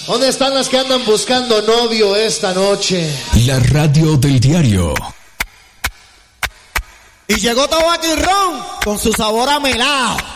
¿Dónde están las que andan buscando novio esta noche? La radio del diario. Y llegó Tabaco y Ron con su sabor a melao.